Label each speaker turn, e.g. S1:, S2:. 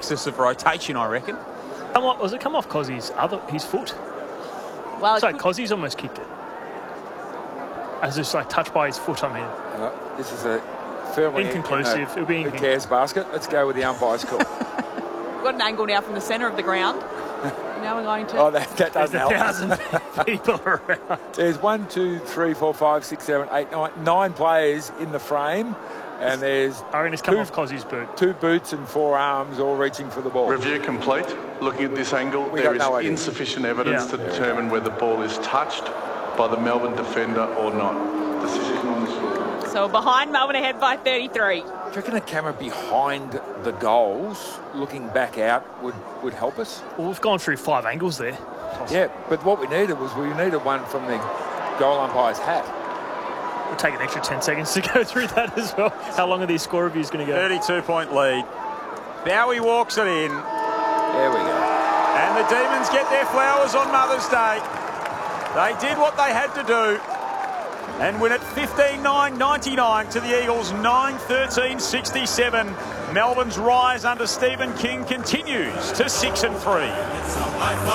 S1: axis of rotation, I reckon.
S2: Was it come off his foot?
S3: Well,
S2: it's like Cozzy's almost kicked it. As just like touched by his foot, I mean.
S4: This is a firmly
S2: inconclusive. It'll be
S4: who cares basket. Let's go with the umpire's call.
S3: We've got an angle now from the centre of the ground. Now we're going to...
S4: Oh, that doesn't help.
S2: 1,000 people around.
S4: There's 1, 2, 3, 4, 5, 6, 7, 8, 9 players in the frame. And there's
S2: I reckon it's come off Cozzy's boot.
S4: 2 boots and 4 arms all reaching for the ball.
S5: Review complete. Looking at this angle, there is insufficient evidence to determine whether the ball is touched by the Melbourne defender or not. Decision on this one.
S3: So behind Melbourne ahead by 33.
S4: Do you reckon a camera behind the goals, looking back out, would help us?
S2: Well, we've gone through 5 angles there.
S4: Yeah, but what we needed one from the goal umpire's hat.
S2: We'll take an extra 10 seconds to go through that as well. How long are these score reviews going to go?
S1: 32-point lead. Now he walks it in.
S4: There we go.
S1: And the Demons get their flowers on Mother's Day. They did what they had to do and win it 15-9-99 to the Eagles 9-13-67. Melbourne's rise under Stephen King continues to 6-3.